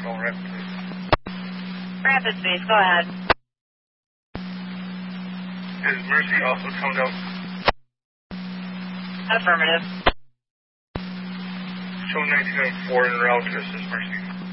Call Rapid, please. Rapid, please. Go ahead. Is Mercy also toned out? Affirmative. Show 1904 en route. This is Mercy.